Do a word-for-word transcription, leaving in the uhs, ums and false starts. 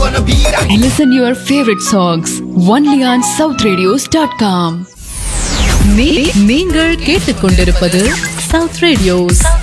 Listen your favorite songs only on south radios dot com. நீங்கள் கேட்டுக்கொண்டிருப்பது south radios.